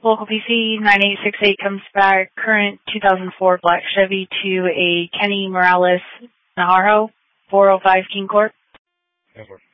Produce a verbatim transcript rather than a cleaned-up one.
Local P C nine eight six eight comes back, current two thousand four black Chevy to a Kenny Morales Najarro, four oh five King Court. Yes, sir.